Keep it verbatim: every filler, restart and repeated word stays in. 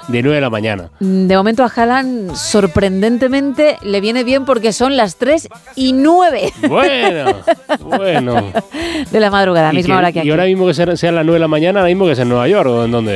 de nueve de la mañana. De momento a Haaland, sorprendentemente, le viene bien porque son las tres y nueve. Bueno, bueno. De la madrugada, Y misma que, hora que aquí. Y ahora mismo que sean, sean las nueve de la mañana, ahora mismo que es en Nueva York, ¿o en dónde?